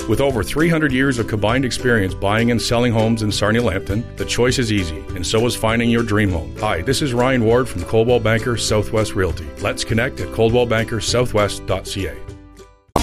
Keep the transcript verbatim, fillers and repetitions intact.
With over three hundred years of combined experience buying and selling homes in Sarnia-Lambton, the choice is easy, and so is finding your dream home. Hi, this is Ryan Ward from Coldwell Banker Southwest Realty. Let's connect at coldwell banker southwest dot c a.